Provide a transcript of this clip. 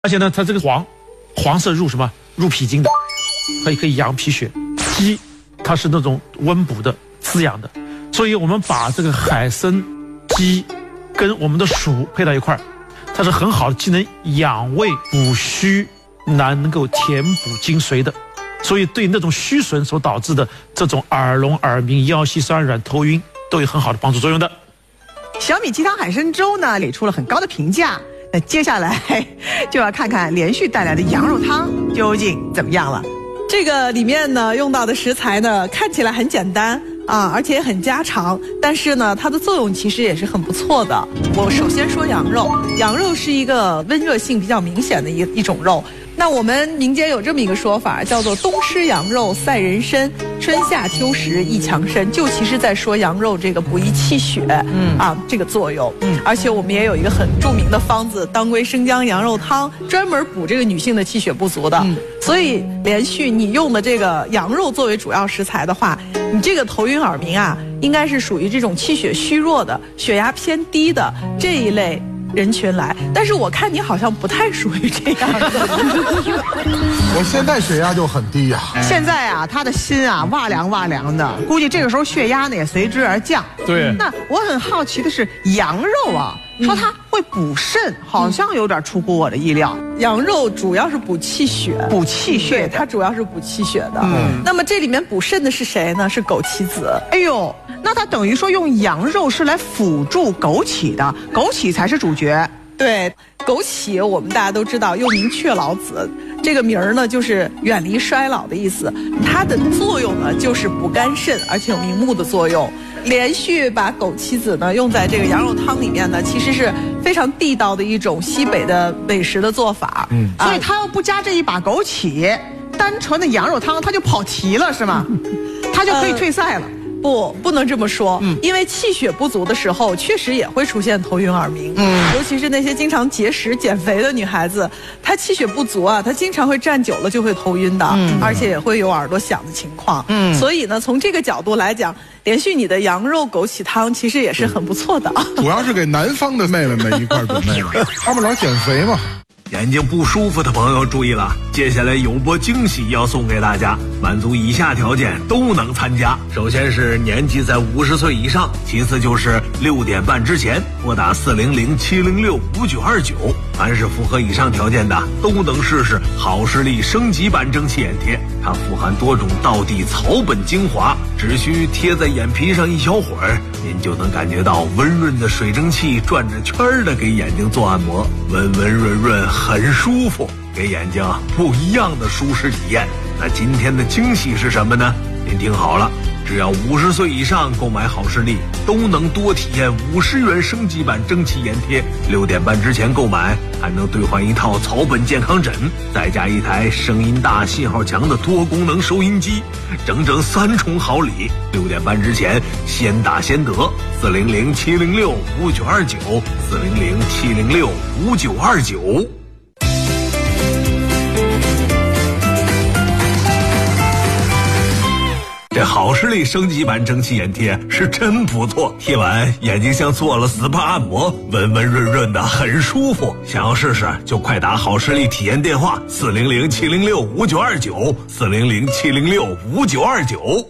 而且呢，它这个黄色入什么？入脾经的，可以养脾血。鸡它是那种温补的、滋养的，所以我们把这个海参、鸡跟我们的薯配到一块儿，它是很好的，既能养胃补虚，能够填补精髓的。所以对那种虚损所导致的这种耳聋、耳鸣、腰膝酸软、头晕都有很好的帮助作用的。 小米鸡汤海参粥呢，给出了很高的评价。那接下来就要看看连续带来的羊肉汤究竟怎么样了。 这个里面呢用到的食材呢看起来很简单啊，而且很家常，但是呢它的作用其实也是很不错的。我首先说羊肉，羊肉是一个温热性比较明显的一种肉。那我们民间有这么一个说法，叫做冬吃羊肉赛人参，春夏秋食益强身，就其实在说羊肉这个补益气血，这个作用。而且我们也有一个很著名的方子，当归生姜羊肉汤，专门补这个女性的气血不足的。所以连续你用的这个羊肉作为主要食材的话，你这个头晕耳鸣啊，应该是属于这种气血虚弱的、血压偏低的这一类人群来，但是我看你好像不太属于这样的。 我现在血压就很低呀。 现在啊，他的心啊哇凉哇凉的，估计这个时候血压呢也随之而降。 对。 那我很好奇的是，羊肉啊，说它会补肾，好像有点出乎我的意料。 羊肉主要是补气血， 补气血， 它主要是补气血的。那么这里面补肾的是谁呢？是枸杞子。 哎呦，那它等于说用羊肉是来辅助枸杞的，枸杞才是主角。 对，枸杞我们大家都知道，又名雀老子，这个名儿呢就是远离衰老的意思。它的作用呢就是补肝肾，而且有明目的作用。连续把枸杞子呢用在这个羊肉汤里面呢，其实是非常地道的一种西北的美食的做法。 所以它要不加这一把枸杞，单纯的羊肉汤它就跑题了，是吗？它就可以退赛了。 不能这么说，因为气血不足的时候，确实也会出现头晕耳鸣。尤其是那些经常节食减肥的女孩子，她气血不足啊，她经常会站久了就会头晕的，而且也会有耳朵响的情况。所以呢，从这个角度来讲，连续你的羊肉枸杞汤其实也是很不错的。 主要是给南方的妹妹们一块准备的，他们老减肥嘛。 眼睛不舒服的朋友注意了，接下来有波惊喜要送给大家，满足以下条件都能参加。首先是年纪在50岁以上，其次就是6点半之前拨打400-706-5929，凡是符合以上条件的都能试试好视力升级版蒸汽眼贴。它富含多种道地草本精华，只需贴在眼皮上一小会儿，您就能感觉到温润的水蒸气转着圈的给眼睛做按摩，温温润润很舒服，给眼睛不一样的舒适体验。那今天的惊喜是什么呢？您听好了，只要50岁以上购买好视力，都能多体验50元升级版蒸汽眼贴。6点半之前购买，还能兑换一套草本健康枕，再加一台声音大、信号强的多功能收音机，整整3重好礼。6点半之前先打先得，400-706-5929，400-706-5929。这好视力升级版蒸汽眼贴是真不错，贴完眼睛像做了 SPA 按摩，温温润润的很舒服。想要试试就快打好视力体验电话400-706-5929，400-706-5929。